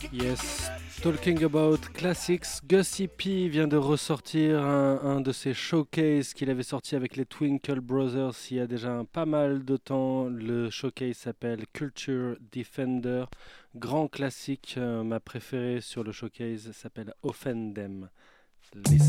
Yes, talking about classics, Gussie P vient de ressortir un de ses showcases qu'il avait sorti avec les Twinkle Brothers il y a déjà pas mal de temps. Le showcase s'appelle Culture Defender, grand classique. Ma préférée sur le showcase s'appelle Offend Them.